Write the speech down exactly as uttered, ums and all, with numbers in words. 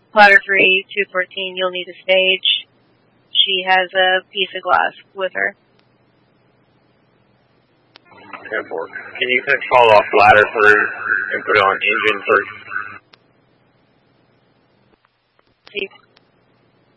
Platter three, two fourteen, you'll need a stage. She has a piece of glass with her. ten four. Can you control off ladder three and put on engine three? See.